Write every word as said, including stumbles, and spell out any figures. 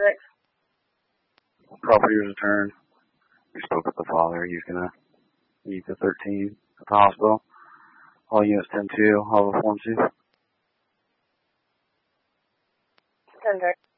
Property was returned. We spoke with the father. He's going to leave the thirteen at the hospital. All units ten two, all the form two. ten